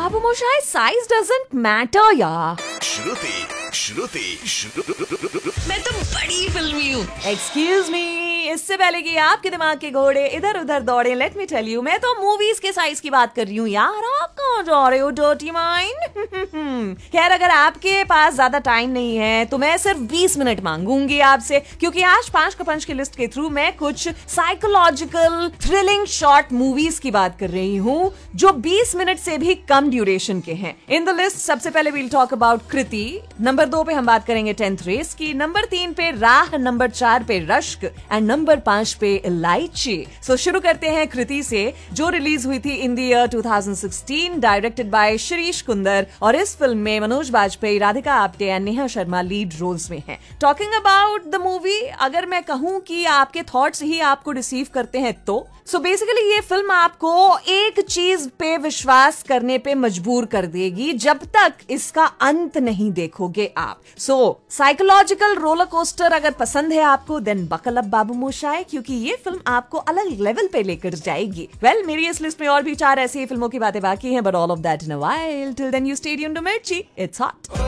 Babu मोशाय, size doesn't matter यार। मैं तो बड़ी फिल्मी हूँ। एक्सक्यूज मी, इससे पहले कि आपके दिमाग के घोड़े इधर उधर दौड़े, लेट मी टेल यू, मैं तो मूवीज के साइज की बात कर रही हूँ यार। आप कहाँ जा रहे हो डर्टी माइंड? खैर, अगर आपके पास ज्यादा टाइम नहीं है तो मैं सिर्फ 20 मिनट मांगूंगी आपसे, क्योंकि आज 5 का पंच की लिस्ट के थ्रू मैं कुछ साइकोलॉजिकल थ्रिलिंग शॉर्ट मूवीज की बात कर रही हूँ जो 20 मिनट से भी कम ड्यूरेशन के हैं। इन द लिस्ट सबसे पहले we'll talk about Kriti, number 2 पे हम बात करेंगे 10th रेस की, नंबर 3 पे राह, नंबर 4 पे रश्क एंड नंबर 5 पे इलायची। सो शुरू करते हैं कृति से, जो रिलीज हुई थी in the year 2016, directed by Shirish Kundar, और इस फिल्म में Manoj Bajpayee, Radhika Apte and Neha Sharma lead roles में हैं। टॉकिंग अबाउट द मूवी, अगर मैं कहूं कि आपके थॉट्स ही आपको डिसीव करते हैं तो बेसिकली ये फिल्म आपको एक चीज पे विश्वास करने पे मजबूर कर देगी जब तक इसका अंत नहीं देखोगे आप। साइकोलॉजिकल रोलर कोस्टर अगर पसंद है आपको, देन बकल अप बाबू मोशाय, क्योंकि ये फिल्म आपको अलग लेवल पे लेकर जाएगी। मेरी इस लिस्ट में और भी 4 ऐसी फिल्मों की बातें बाकी हैं, but all of that in a while. Till then you stay tuned to मिर्ची, इट्स हॉट।